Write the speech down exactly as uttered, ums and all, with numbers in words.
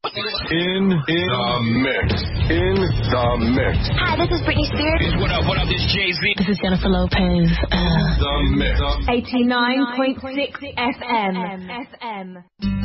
In, in the mix. In the mix. Hi, this is Britney Spears. What up, what up, this Jay-Z. This is Jennifer Lopez. Uh, The mix. eighty-nine point six F M. F M.